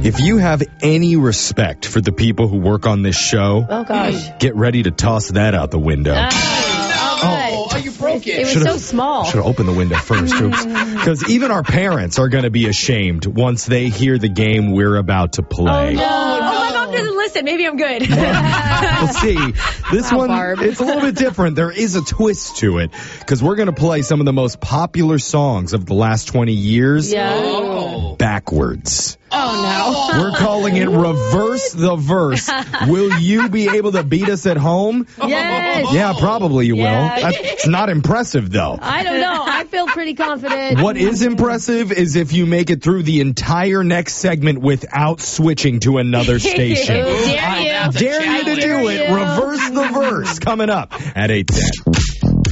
If you have any respect for the people who work on this show, Oh, gosh. get ready to toss that out the window. Oh, you broke it. It was so small. Should have opened the window first. Because even our parents are going to be ashamed once they hear the game we're about to play. Oh, my mom doesn't listen. Maybe I'm good. We'll see. This Wow, one, Barb. it's a little bit different. There is a twist to it because we're going to play some of the most popular songs of the last 20 years Yeah. backwards. Oh, no. We're calling it Reverse the Verse. Will you be able to beat us at home? Yes. Yeah, probably you Yeah. will. That's not impressive, though. I don't know. I feel pretty confident. What is impressive is if you make it through the entire next segment without switching to another station. Dare you. Dare you to do it. you. Reverse the Verse coming up at 8:10.